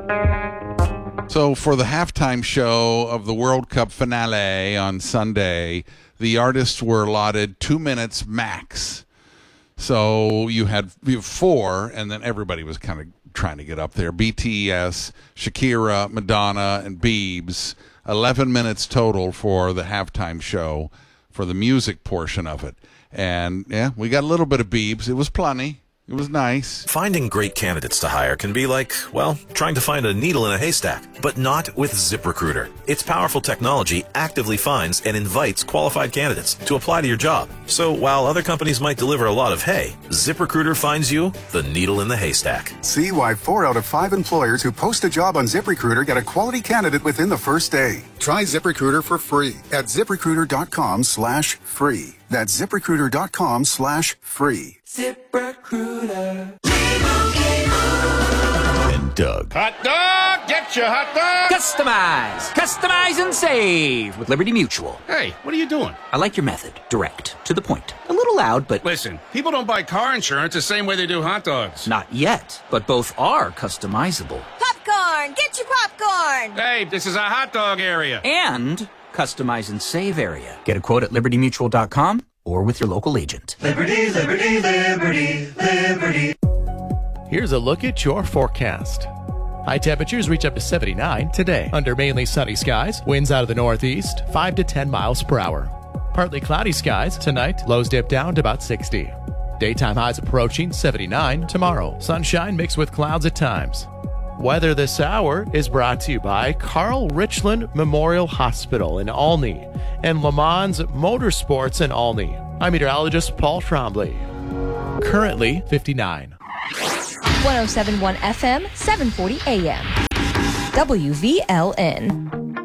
So for the halftime show of the World Cup finale on Sunday, the artists were allotted 2 minutes max. So you have four, and then everybody was kind of trying to get up there. BTS, Shakira, Madonna, and Biebs. 11 minutes total for the halftime show for the music portion of it. And, yeah, we got a little bit of Biebs. It was plenty. It was nice. Finding great candidates to hire can be like, well, trying to find a needle in a haystack, but not with ZipRecruiter. Its powerful technology actively finds and invites qualified candidates to apply to your job. So while other companies might deliver a lot of hay, ZipRecruiter finds you the needle in the haystack. See why 4 out of 5 employers who post a job on ZipRecruiter get a quality candidate within the first day. Try ZipRecruiter for free at ZipRecruiter.com/free. That's ZipRecruiter.com/free. ZipRecruiter. And Doug. Hot dog! Get your hot dog! Customize! Customize and save with Liberty Mutual. Hey, what are you doing? I like your method. Direct. To the point. A little loud, but... Listen, people don't buy car insurance the same way they do hot dogs. Not yet, but both are customizable. Popcorn! Get your popcorn! Hey, this is a hot dog area. And customize and save area. Get a quote at libertymutual.com or with your local agent. Liberty, liberty, liberty, liberty. Here's a look at your forecast. High temperatures reach up to 79 today. Under mainly sunny skies, winds out of the northeast, 5 to 10 miles per hour. Partly cloudy skies tonight, lows dip down to about 60. Daytime highs approaching 79 tomorrow. Sunshine mixed with clouds at times. Weather this hour is brought to you by Carl Richland Memorial Hospital in Olney and Le Mans Motorsports in Olney. I'm meteorologist Paul Trombley. Currently 59. 1071 FM, 740 AM. WVLN.